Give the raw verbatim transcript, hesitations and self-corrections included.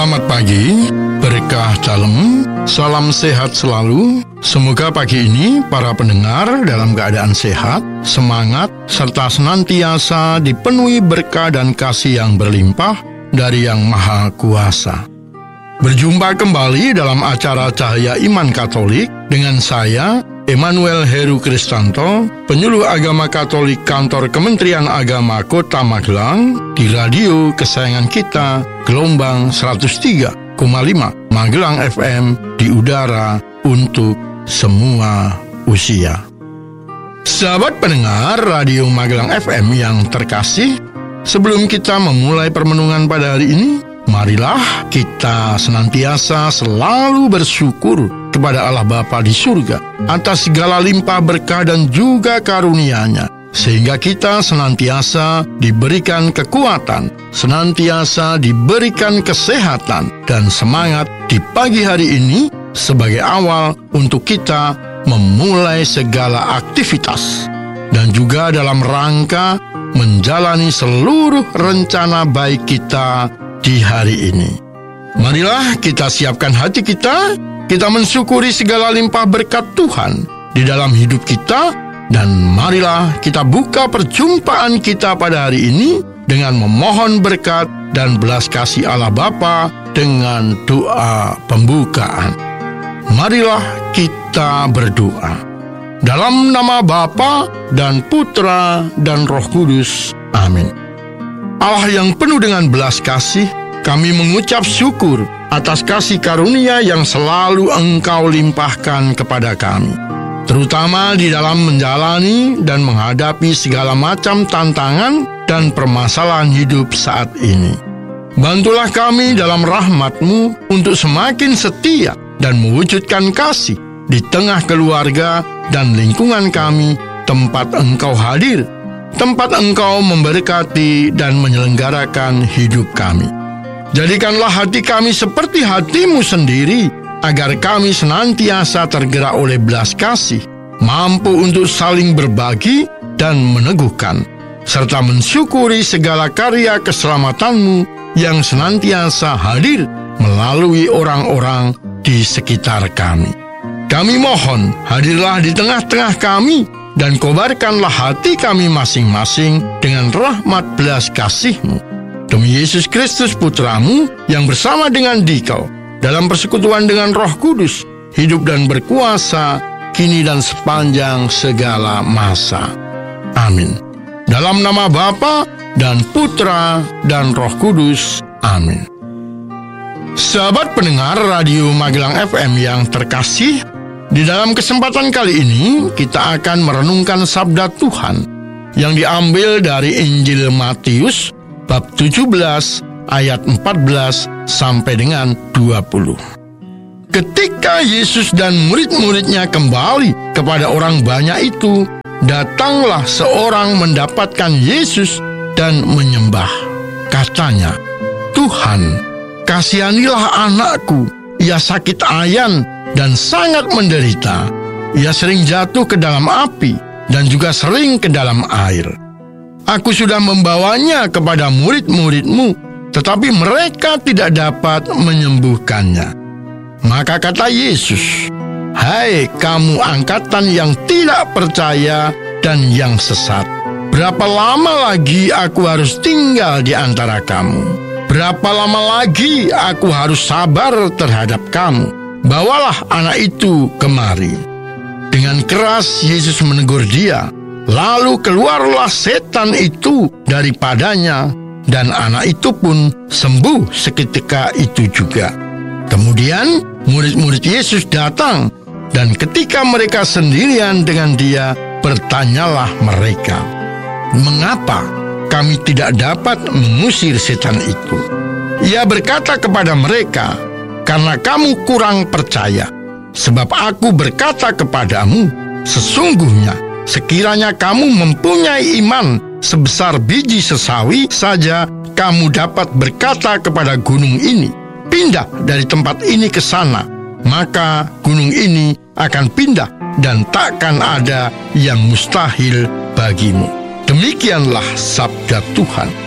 Selamat pagi, berkah dalam, salam sehat selalu. Semoga pagi ini para pendengar dalam keadaan sehat, semangat, serta senantiasa dipenuhi berkah dan kasih yang berlimpah dari Yang Maha Kuasa. Berjumpa kembali dalam acara Cahaya Iman Katolik dengan saya, Emmanuel Heru Kristanto, penyuluh agama Katolik kantor Kementerian Agama Kota Magelang, di radio kesayangan kita, gelombang seratus tiga koma lima Magelang F M, di udara untuk semua usia. Sahabat pendengar radio Magelang F M yang terkasih, sebelum kita memulai permenungan pada hari ini, marilah kita senantiasa selalu bersyukur kepada Allah Bapa di surga atas segala limpah berkah dan juga karunia-Nya, sehingga kita senantiasa diberikan kekuatan, senantiasa diberikan kesehatan dan semangat di pagi hari ini sebagai awal untuk kita memulai segala aktivitas dan juga dalam rangka menjalani seluruh rencana baik kita di hari ini. Marilah kita siapkan hati kita, kita mensyukuri segala limpah berkat Tuhan di dalam hidup kita, dan marilah kita buka perjumpaan kita pada hari ini dengan memohon berkat dan belas kasih Allah Bapa dengan doa pembukaan. Marilah kita berdoa. Dalam nama Bapa dan Putra dan Roh Kudus. Amin. Allah yang penuh dengan belas kasih, kami mengucap syukur atas kasih karunia yang selalu Engkau limpahkan kepada kami, terutama di dalam menjalani dan menghadapi segala macam tantangan dan permasalahan hidup saat ini. Bantulah kami dalam rahmat-Mu untuk semakin setia dan mewujudkan kasih di tengah keluarga dan lingkungan kami, tempat Engkau hadir, tempat Engkau memberkati dan menyelenggarakan hidup kami. Jadikanlah hati kami seperti hati-Mu sendiri, agar kami senantiasa tergerak oleh belas kasih, mampu untuk saling berbagi dan meneguhkan, serta mensyukuri segala karya keselamatan-Mu yang senantiasa hadir melalui orang-orang di sekitar kami. Kami mohon, hadirlah di tengah-tengah kami, dan kobarkanlah hati kami masing-masing dengan rahmat belas kasih-Mu. Demi Yesus Kristus Putra-Mu, yang bersama dengan Dikau, dalam persekutuan dengan Roh Kudus, hidup dan berkuasa, kini dan sepanjang segala masa. Amin. Dalam nama Bapa dan Putra dan Roh Kudus. Amin. Sahabat pendengar radio Magelang F M yang terkasih, di dalam kesempatan kali ini kita akan merenungkan sabda Tuhan yang diambil dari Injil Matius bab tujuh belas ayat empat belas sampai dengan dua puluh. Ketika Yesus dan murid-muridnya kembali kepada orang banyak itu, datanglah seorang mendapatkan Yesus dan menyembah. Katanya, "Tuhan, kasihanilah anakku, ia sakit ayan dan sangat menderita. Ia sering jatuh ke dalam api dan juga sering ke dalam air. Aku sudah membawanya kepada murid-murid-Mu, tetapi mereka tidak dapat menyembuhkannya." Maka kata Yesus, "Hai kamu angkatan yang tidak percaya dan yang sesat, berapa lama lagi aku harus tinggal di antara kamu? Berapa lama lagi aku harus sabar terhadap kamu? Bawalah anak itu kemari." Dengan keras Yesus menegur dia. Lalu keluarlah setan itu daripadanya, dan anak itu pun sembuh seketika itu juga. Kemudian murid-murid Yesus datang, dan ketika mereka sendirian dengan dia, bertanyalah mereka, "Mengapa kami tidak dapat mengusir setan itu?" Ia berkata kepada mereka, "Karena kamu kurang percaya. Sebab aku berkata kepadamu, sesungguhnya sekiranya kamu mempunyai iman sebesar biji sesawi saja, kamu dapat berkata kepada gunung ini, pindah dari tempat ini ke sana, maka gunung ini akan pindah dan takkan ada yang mustahil bagimu." Demikianlah sabda Tuhan.